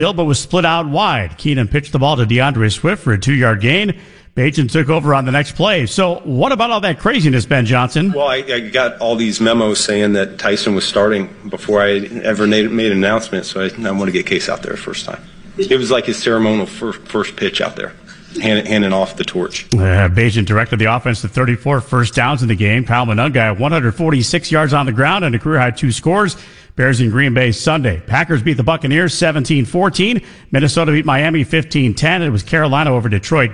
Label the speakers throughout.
Speaker 1: but was split out wide. Keenan pitched the ball to DeAndre Swift for a 2-yard gain. Bajan took over on the next play. So what about all that craziness, Ben Johnson?
Speaker 2: Well, I got all these memos saying that Tyson was starting before I ever made an announcement, so I want to get Case out there first time. It was like his ceremonial first pitch out there, handing off the torch.
Speaker 1: Bajan directed the offense to 34 first downs in the game. Kyle Monunga 146 yards on the ground and a career-high 2 scores. Bears in Green Bay Sunday. Packers beat the Buccaneers 17-14. Minnesota beat Miami 15-10. It was Carolina over Detroit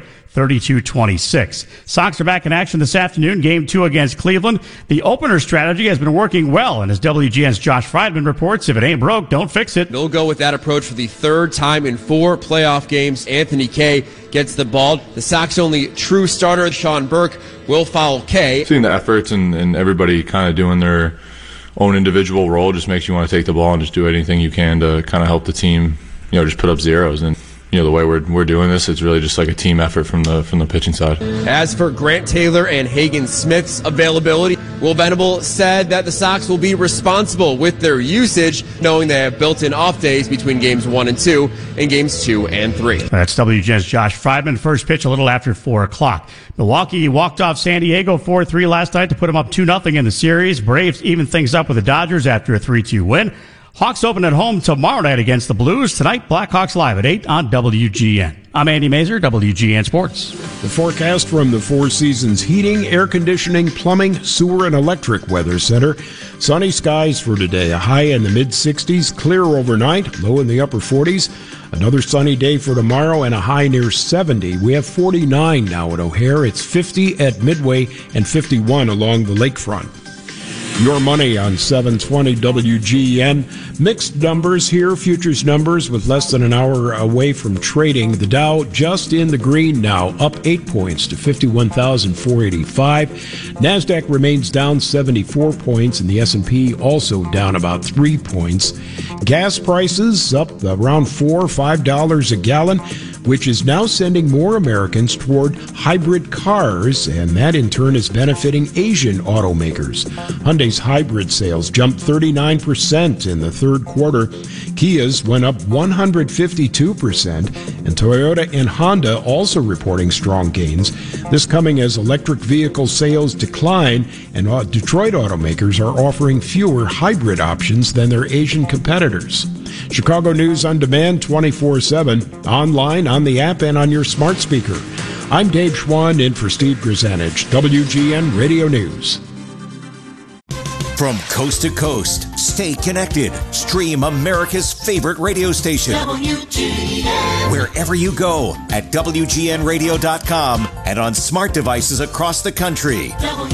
Speaker 1: 32-26. Sox are back in action this afternoon. Game 2 against Cleveland. The opener strategy has been working well, and as WGN's Josh Friedman reports, if it ain't broke, don't fix it.
Speaker 3: They'll go with that approach for the third time in 4 playoff games. Anthony Kay gets the ball. The Sox only true starter, Sean Burke, will foul Kay.
Speaker 4: Seeing the efforts and everybody kind of doing their own individual role just makes you want to take the ball and just do anything you can to kind of help the team, just put up zeros. And the way we're doing this, it's really just like a team effort from the pitching side.
Speaker 3: As for Grant Taylor and Hagen Smith's availability, Will Venable said that the Sox will be responsible with their usage, knowing they have built-in off days between games 1 and 2 and games 2 and 3.
Speaker 1: That's WGN's Josh Friedman. First pitch a little after 4 o'clock. Milwaukee walked off San Diego 4-3 last night to put them up 2-0 in the series. Braves even things up with the Dodgers after a 3-2 win. Hawks open at home tomorrow night against the Blues. Tonight, Blackhawks live at 8 on WGN. I'm Andy Mazer, WGN Sports.
Speaker 5: The forecast from the Four Seasons Heating, Air Conditioning, Plumbing, Sewer, and Electric Weather Center. Sunny skies for today. A high in the mid-60s, clear overnight, low in the upper 40s. Another sunny day for tomorrow and a high near 70. We have 49 now at O'Hare. It's 50 at Midway and 51 along the lakefront. Your money on 720 WGN. Mixed numbers here, futures numbers with less than an hour away from trading. The Dow just in the green now, up 8 points to 51,485. NASDAQ remains down 74 points, and the S&P also down about 3 points. Gas prices up around $5 a gallon, which is now sending more Americans toward hybrid cars, and that in turn is benefiting Asian automakers. Hyundai's hybrid sales jumped 39% in the third quarter. Kia's went up 152%, and Toyota and Honda also reporting strong gains. This coming as electric vehicle sales decline, and Detroit automakers are offering fewer hybrid options than their Asian competitors. Chicago News on Demand 24/7, online, on the app, and on your smart speaker. I'm Dave Schwann in for Steve Grzanich, WGN Radio News.
Speaker 6: From coast to coast, stay connected. Stream America's favorite radio station. WGN. Wherever you go at WGNradio.com and on smart devices across the country.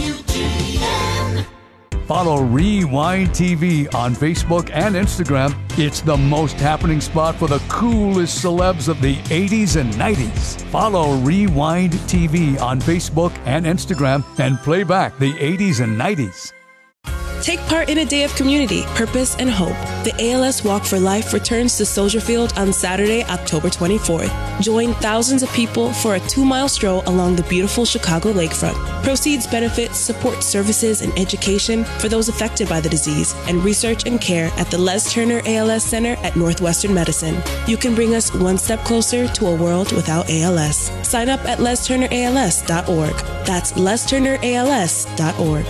Speaker 6: WGN.
Speaker 7: Follow Rewind TV on Facebook and Instagram. It's the most happening spot for the coolest celebs of the 80s and 90s. Follow Rewind TV on Facebook and Instagram and play back the 80s and 90s.
Speaker 8: Take part in a day of community, purpose, and hope. The ALS Walk for Life returns to Soldier Field on Saturday, October 24th. Join thousands of people for a 2-mile stroll along the beautiful Chicago lakefront. Proceeds benefit support services and education for those affected by the disease and research and care at the Les Turner ALS Center at Northwestern Medicine. You can bring us one step closer to a world without ALS. Sign up at lesturnерals.org. That's lesturnерals.org.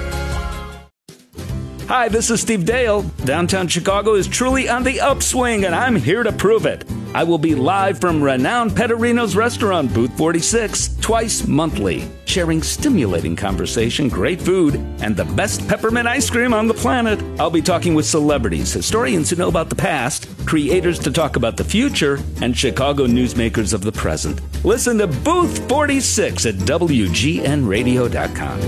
Speaker 9: Hi, this is Steve Dale. Downtown Chicago is truly on the upswing, and I'm here to prove it. I will be live from renowned Pettorino's restaurant, Booth 46, twice monthly, sharing stimulating conversation, great food, and the best peppermint ice cream on the planet. I'll be talking with celebrities, historians who know about the past, creators to talk about the future, and Chicago newsmakers of the present. Listen to Booth 46 at WGNradio.com.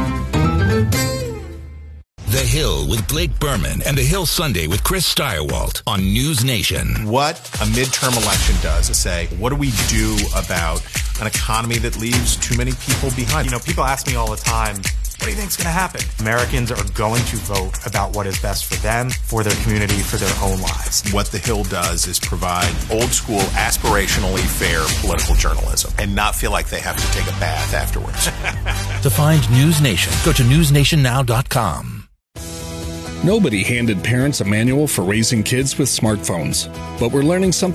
Speaker 6: The Hill with Blake Berman and The Hill Sunday with Chris Steyerwalt on News Nation.
Speaker 10: What a midterm election does is say, what do we do about an economy that leaves too many people behind? People ask me all the time, what do you think is going to happen? Americans are going to vote about what is best for them, for their community, for their own lives. What The Hill does is provide old school, aspirationally fair political journalism and not feel like they have to take a bath afterwards.
Speaker 6: To find News Nation, go to newsnationnow.com.
Speaker 11: Nobody handed parents a manual for raising kids with smartphones, but we're learning something